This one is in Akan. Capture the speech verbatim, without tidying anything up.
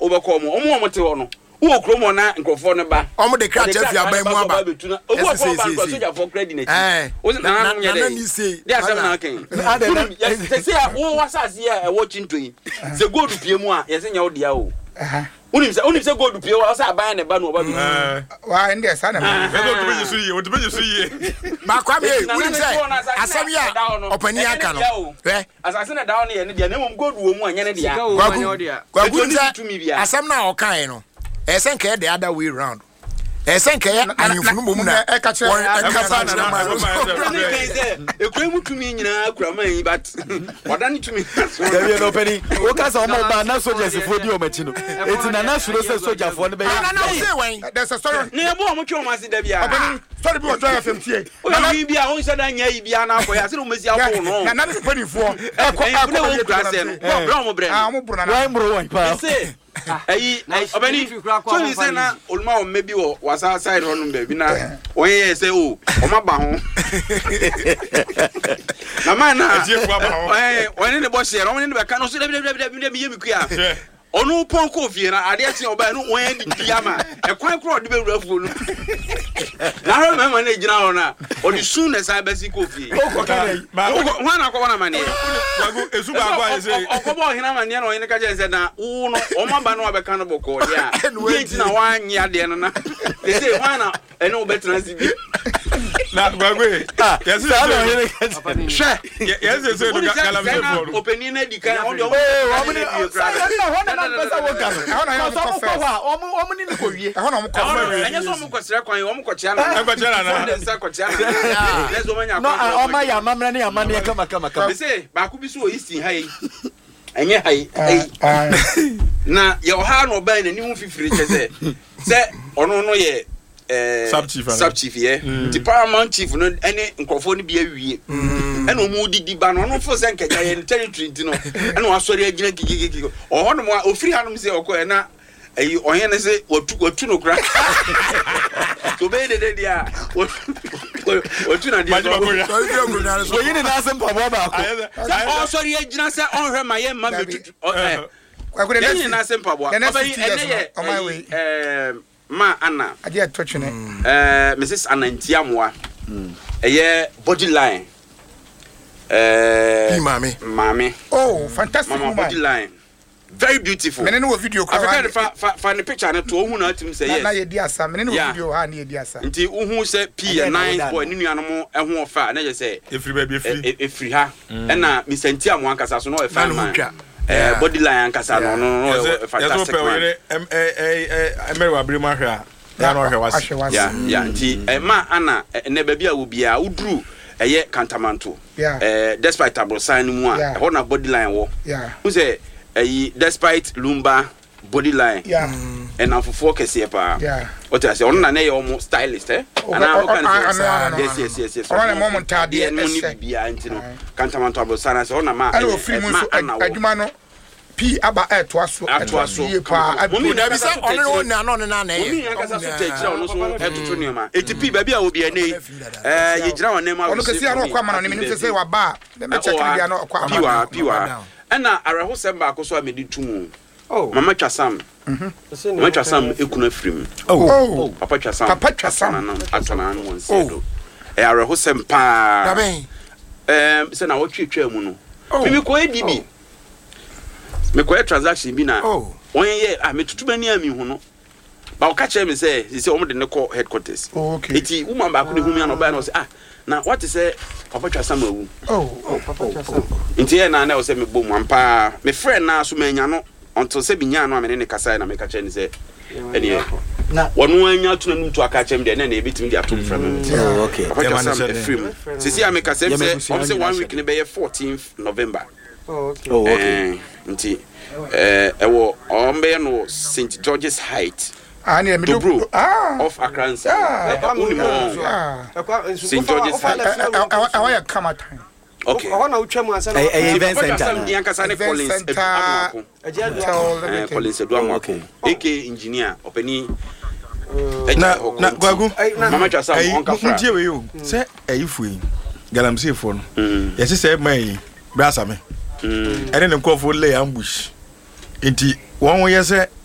obekọ mo omo omo te ho no wo kromo na nkrofo ne ba omo de kra chef ya ban mu aba obo ko ba nko soja for credit na ti o na na nye de dia sem na kan se se wo wasase ya e wo chintoyi se gold pie mu a ye se nya wo dia o aha unim se unim se gold pie wo sa ban ne ba no oba bi wa ndi esa na me do to be so yi o to be so yi ma kwa me unim se asem ya opani aka no eh asase na dawo ne ye ne dia na mom gold wo mu anya ne dia kwa unim se asem na o kan no esen ke the other way round esen ke anyufunu bomu na e ka che e ka sa na ma e kure mutumi nyina kurama yi but wadani tumi David no penny o ka sa mo ba na soldiers fo di o machi no eti na na suro se soldier fo no be na na say when there's a story ne bo mo twa mo ase da bia story bi o twa F M tie o yi bia o nsa da nya yi bia na akoya se no mezi afo no na na the funny for e ko e ko wo krase no bro mo bre ah mo bro na why bro why pa say ayi obani so ni say na olma o mebi wo wasa side honum be bi na onye say o o ma ba ho na man na eh oni ne bo share oni ne be ka no so da bi da bi da bi yemi kua onu pon ko fie na ade ati oba no won di diama e kwan kro de be wura fu no na ro me ma na gina ho na o di soon as I be si ko fie o ko ka ma ho na ko wana mane wagu esu ba gwa ese o ko bo hina mane na o yin ka je se na wo no o ma ba no abeka no boko dia ye na wa nya de no na they say wana e no be transit na wagu yes sa no yin ka she yes yes so do kala me for opening na di kan o de o mo ni na pesa wo kan e hono ya mo ko fa o mo o mo ni ko wie e hono mo ko fa anya so mo ko sira kwan o mo ko chia na e ko chia na na sa ko chia na let's go manya no o ma ya mamra ne amane ya kama kama kama be say ba ku bi so isi hai enye hai ai na ye o ha no ba na ni hu fifiri che se se ono no ye eh sub chief sub chief ye the paramount chief no ene nkrofo no bia wie ene o mu didi ba no no fo se nkeja ye territory ndi no ene o asori agina gigigigi o ho no mo ofiri hanom se okọ na ayi ohe ne se watu watu no kra so be de de dia watu na dia so yin na asem pa ba ko o sori agina se on hwe ma ye ma metutu eh kwa kwa yin na asem pa bo obayi ene ye eh ma ana aje atwetwene eh Missus Anantiamwa eye body line eh mami mami oh fantastic mama body line very beautiful menene wo video kwa Africa fa fa fa ne picture ne to ohu na atim say yes na ye di asa menene wo video ha na ye di asa nti ohu say P nine boy ni nuanom ehu ofa na je say efiri ba bi efiri efiri ha na Misantiamwa ankasa so no e fan man eh body line ankasa no no no fantastic man eh eh eh emeru abrima hwa na no hwa wase ya ya nti ma ana ne ba bia wo bia udru eye kantamanto eh despite tablo sign mu a ho na body line wo who say eh despite lumba body line and afofo kese pa what I say on na na ye omo stylist eh ana o kan yes yes yes yes on na moment tade e ni bia nti no kantamanto tablo sign say on na ma adwuma no P aba eto aso eto aso pa mo da bi say ono na no na na ye mo yakasa so techira ono so etoto nioma etipi ba bia obi ene eh ye gira wona ma ono kesi ano kwa ma no ni se se wa ba me check bia no kwa piwa piwa ana araho semba akoso amedi tumu oh mama twasam mhm mama twasam ekuna frim oh papa twasam papa twasam atona no wonse do e araho sempa da ben eh se na wotwetwa mu no bibi ko edibi me ko transaction bi na onye ye ah me tutubani ami hu no ba o ka che me say say omo de ne call headquarters okay eti woman ba ko de hu mi na ba na say ah na what is say papa twasam awu oh papa twasam nti na na o say me bom ampa me friend na so manya no until say binya no amene ne kasa na me ka che ni say eni na wonu anya tuna num to aka che me de na na ebitim de atom from me oh okay papa twasam e free sisi ameka say say one week ne be fourteenth November oh okay oh okay nti eh ewo ombe no Saint George's Height ah ni me do ah of Accra unimo Saint George's Height awaya kama time okay ona utwemu asa na event center ni ankasa ne Collins Eduamako eh Collins Eduamako ak engineer openi na na gwagu mama twasa onka fra ntie we yo se ayifu yi galamsey fo no yesi se mai brasa me ene ne nkofo lay ambush enti won wo yese